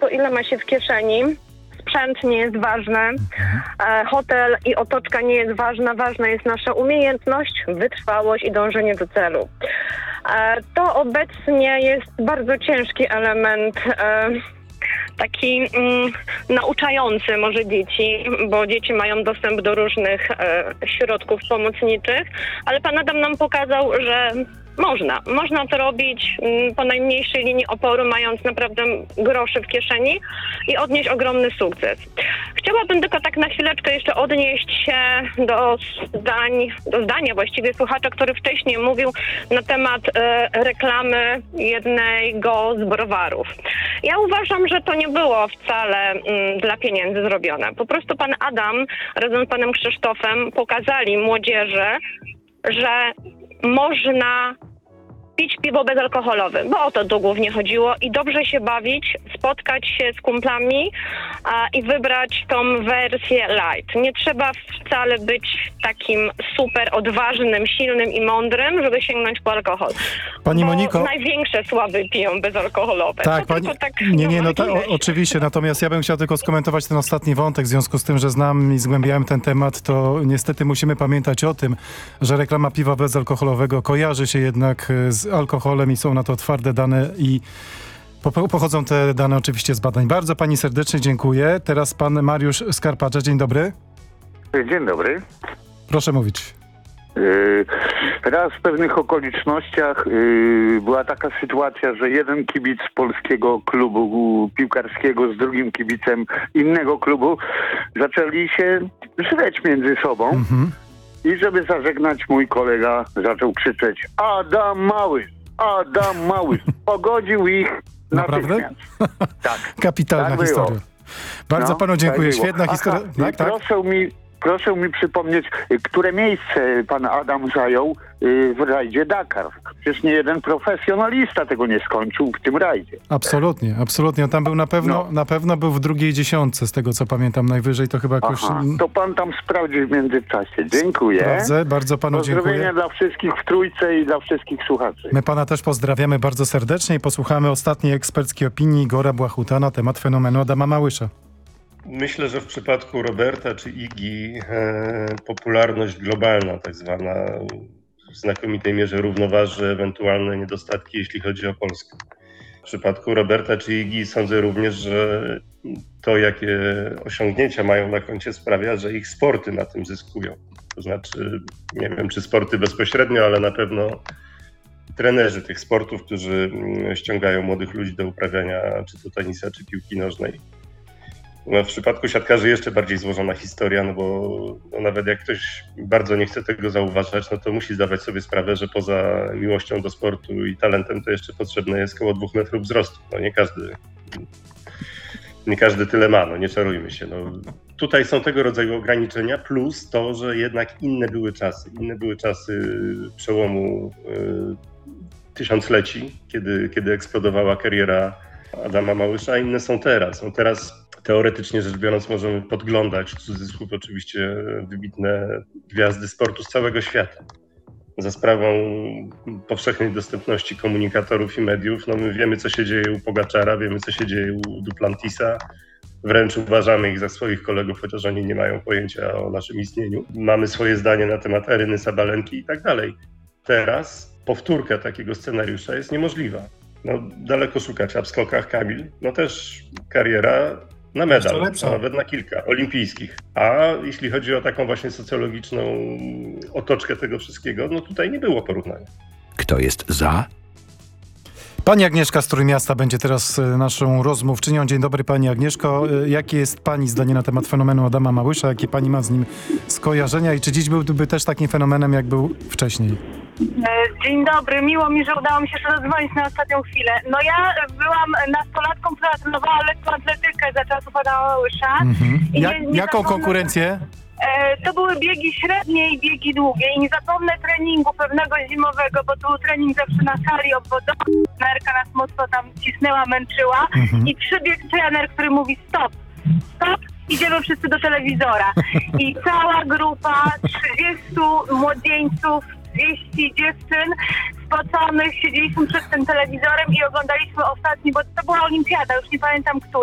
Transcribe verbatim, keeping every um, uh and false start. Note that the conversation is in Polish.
to, ile ma się w kieszeni. Sprzęt nie jest ważny, e, hotel i otoczka nie jest ważna. Ważna jest nasza umiejętność, wytrwałość i dążenie do celu. E, to obecnie jest bardzo ciężki element, e, taki mm, nauczający może dzieci, bo dzieci mają dostęp do różnych e, środków pomocniczych, ale pan Adam nam pokazał, że Można. Można to robić m, po najmniejszej linii oporu, mając naprawdę groszy w kieszeni i odnieść ogromny sukces. Chciałabym tylko tak na chwileczkę jeszcze odnieść się do zdań, do zdania właściwie słuchacza, który wcześniej mówił na temat e, reklamy jednego z browarów. Ja uważam, że to nie było wcale m, dla pieniędzy zrobione. Po prostu pan Adam razem z panem Krzysztofem pokazali młodzieży, że można pić piwo bezalkoholowe, bo o to tu głównie chodziło i dobrze się bawić, spotkać się z kumplami a, i wybrać tą wersję light. Nie trzeba wcale być takim super odważnym, silnym i mądrym, żeby sięgnąć po alkohol. Pani bo Moniko, największe sławy piją bezalkoholowe. Tak, to pani... tak, nie, nie, no, no ta, o, oczywiście, natomiast ja bym chciał tylko skomentować ten ostatni wątek, w związku z tym, że znam i zgłębiałem ten temat, to niestety musimy pamiętać o tym, że reklama piwa bezalkoholowego kojarzy się jednak z alkoholem i są na to twarde dane i po, pochodzą te dane oczywiście z badań. Bardzo pani serdecznie dziękuję. Teraz pan Mariusz Skarpacza. Dzień dobry. Dzień dobry. Proszę mówić. Yy, raz w pewnych okolicznościach yy, była taka sytuacja, że jeden kibic polskiego klubu piłkarskiego z drugim kibicem innego klubu zaczęli się żreć między sobą. Mhm. I żeby zażegnać, mój kolega zaczął krzyczeć: Adam Małysz, Adam Małysz. Pogodził ich Naprawdę? natychmiast. Tak. Kapitalna tak historia. było. Bardzo No, panu dziękuję. tak było. Świetna Aha, historia. Tak, tak. Proszę mi, proszę mi przypomnieć, które miejsce pan Adam zajął yy, w rajdzie Dakar. Przecież nie jeden profesjonalista tego nie skończył w tym rajdzie. Absolutnie, absolutnie. On tam był na pewno, No. na pewno był w drugiej dziesiątce, z tego co pamiętam, najwyżej to chyba jakoś... Aha, to pan tam sprawdzi w międzyczasie. Dziękuję. Sprawdzę, bardzo panu Pozdrowienia dziękuję. dla wszystkich w Trójce i dla wszystkich słuchaczy. My pana też pozdrawiamy bardzo serdecznie i posłuchamy ostatniej eksperckiej opinii Igora Błachuta na temat fenomenu Adama Małysza. Myślę, że w przypadku Roberta czy Igi e, popularność globalna tak zwana w znakomitej mierze równoważy ewentualne niedostatki, jeśli chodzi o Polskę. W przypadku Roberta czy Igi sądzę również, że to, jakie osiągnięcia mają na koncie, sprawia, że ich sporty na tym zyskują. To znaczy, nie wiem, czy sporty bezpośrednio, ale na pewno trenerzy tych sportów, którzy ściągają młodych ludzi do uprawiania czy to tenisa, czy piłki nożnej. No, w przypadku siatkarzy jeszcze bardziej złożona historia, no bo no nawet jak ktoś bardzo nie chce tego zauważać, no to musi zdawać sobie sprawę, że poza miłością do sportu i talentem to jeszcze potrzebne jest około dwóch metrów wzrostu. No nie każdy, nie każdy tyle ma, no nie czarujmy się. No, tutaj są tego rodzaju ograniczenia, plus to, że jednak inne były czasy. Inne były czasy przełomu y, tysiącleci, kiedy, kiedy eksplodowała kariera Adama Małysza, a inne są teraz. No teraz teoretycznie rzecz biorąc możemy podglądać, w cudzysłów oczywiście, wybitne gwiazdy sportu z całego świata. Za sprawą powszechnej dostępności komunikatorów i mediów, no my wiemy, co się dzieje u Pogaczara, wiemy, co się dzieje u Duplantisa. Wręcz uważamy ich za swoich kolegów, chociaż oni nie mają pojęcia o naszym istnieniu. Mamy swoje zdanie na temat Aryny Sabalenki i tak dalej. Teraz powtórka takiego scenariusza jest niemożliwa. No, daleko szukać, a w skokach Kamil, no też kariera na medal, a nawet na kilka, olimpijskich. A jeśli chodzi o taką właśnie socjologiczną otoczkę tego wszystkiego, no tutaj nie było porównania. Kto jest za? Pani Agnieszka z Trójmiasta będzie teraz naszą rozmówczynią. Dzień dobry pani Agnieszko. Jakie jest pani zdanie na temat fenomenu Adama Małysza? Jakie pani ma z nim skojarzenia i czy dziś byłby też takim fenomenem, jak był wcześniej? Dzień dobry, miło mi, że udało mi się jeszcze zadzwonić na ostatnią chwilę. No ja byłam nastolatką, która trenowała lekkoatletykę za czasów Adama Małysza. Mhm. I Ja, nie, nie jaką zapomnę, konkurencję? e, to były biegi średnie i biegi długie i nie zapomnę treningu pewnego zimowego, bo to był trening zawsze na sali obwodowej. Trenerka nas mocno tam cisnęła, męczyła Mhm. i przybiegł trener, który mówi stop, stop. Idziemy wszyscy do telewizora. I cała grupa trzydziestu młodzieńców, dwieście dziewczyn spoconych, siedzieliśmy przed tym telewizorem i oglądaliśmy ostatni, bo to była olimpiada, już nie pamiętam który.